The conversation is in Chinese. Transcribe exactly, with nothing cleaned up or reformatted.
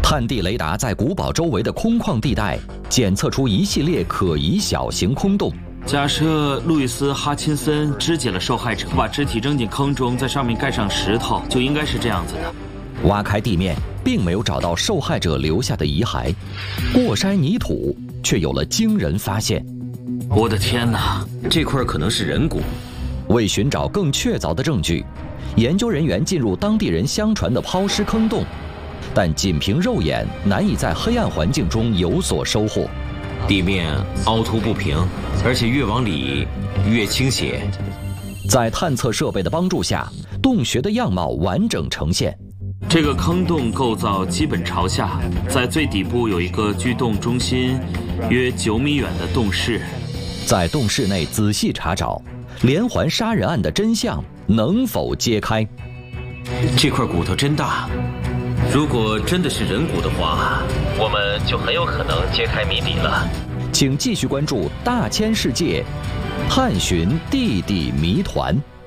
探地雷达在古堡周围的空旷地带检测出一系列可疑小型空洞。 假设路易斯·哈钦森肢解了受害者，把肢体扔进坑中，在上面盖上石头，就应该是这样子的。 挖开地面，并没有找到受害者留下的遗骸，过筛泥土却有了惊人发现。 我的天哪， 这块可能是人骨。 为寻找更确凿的证据，研究人员进入当地人相传的抛尸坑洞，但仅凭肉眼难以在黑暗环境中有所收获。 地面凹凸不平，而且越往里越倾斜。 在探测设备的帮助下，洞穴的样貌完整呈现。 这个坑洞构造基本朝下，在最底部有一个距洞中心约九米远的洞室。 在洞室内仔细查找，连环杀人案的真相能否揭开？ 这块骨头真大，如果真的是人骨的话，我们就很有可能揭开谜底了。 请继续关注《大千世界》，探寻地底谜团。